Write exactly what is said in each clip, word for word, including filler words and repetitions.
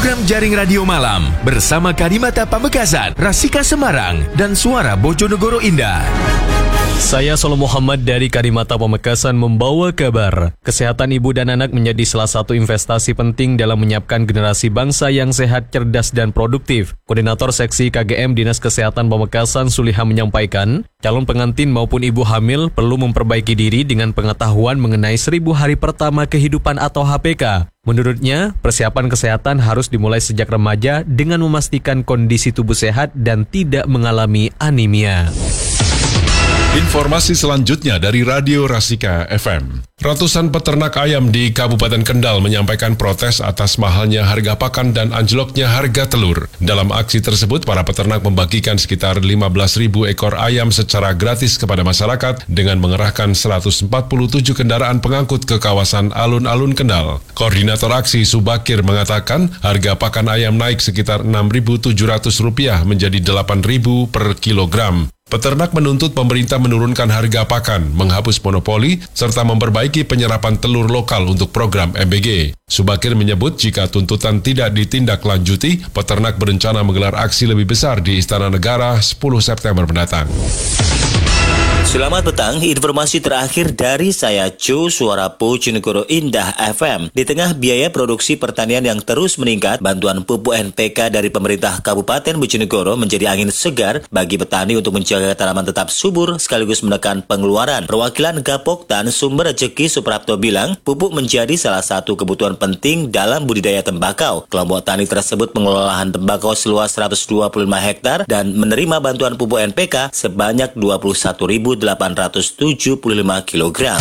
Program Jaring Radio Malam bersama Karimata Pamekasan, Rasika Semarang, dan Suara Bojonegoro Indah. Saya Solo Muhammad dari Karimata Pamekasan membawa kabar. Kesehatan ibu dan anak menjadi salah satu investasi penting dalam menyiapkan generasi bangsa yang sehat, cerdas, dan produktif. Koordinator Seksi K G M Dinas Kesehatan Pamekasan Suliha menyampaikan, calon pengantin maupun ibu hamil perlu memperbaiki diri dengan pengetahuan mengenai seribu hari pertama kehidupan atau H P K. Menurutnya, persiapan kesehatan harus dimulai sejak remaja dengan memastikan kondisi tubuh sehat dan tidak mengalami anemia. Informasi selanjutnya dari Radio Rasika F M. Ratusan peternak ayam di Kabupaten Kendal menyampaikan protes atas mahalnya harga pakan dan anjloknya harga telur. Dalam aksi tersebut, para peternak membagikan sekitar lima belas ribu ekor ayam secara gratis kepada masyarakat dengan mengerahkan seratus empat puluh tujuh kendaraan pengangkut ke kawasan alun-alun Kendal. Koordinator aksi Subakir mengatakan harga pakan ayam naik sekitar enam ribu tujuh ratus rupiah menjadi delapan ribu per kilogram. Peternak menuntut pemerintah menurunkan harga pakan, menghapus monopoli, serta memperbaiki penyerapan telur lokal untuk program M B G. Subakir menyebut jika tuntutan tidak ditindaklanjuti, peternak berencana menggelar aksi lebih besar di Istana Negara sepuluh September mendatang. Selamat petang, informasi terakhir dari saya Cu, Suara Bojonegoro Indah F M. Di tengah biaya produksi pertanian yang terus meningkat, bantuan pupuk N P K dari pemerintah Kabupaten Bojonegoro menjadi angin segar bagi petani untuk menjaga tanaman tetap subur sekaligus menekan pengeluaran. Perwakilan Gapoktan Sumber Rezeki Suprapto bilang, pupuk menjadi salah satu kebutuhan penting dalam budidaya tembakau. Kelompok tani tersebut mengelola lahan tembakau seluas seratus dua puluh lima hektar dan menerima bantuan pupuk N P K sebanyak dua puluh satu ribu delapan ratus tujuh puluh lima kilogram.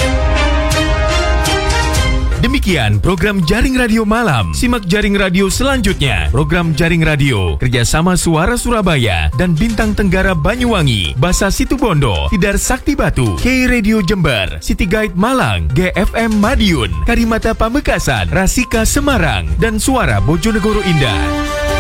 Demikian program Jaring Radio Malam. Simak Jaring Radio selanjutnya. Program Jaring Radio kerjasama Suara Surabaya dan Bintang Tenggara Banyuwangi, Basa Situbondo, Tidar Sakti Batu, K Radio Jember, City Guide Malang, G F M Madiun, Karimata Pamekasan, Rasika Semarang, dan Suara Bojonegoro Indah.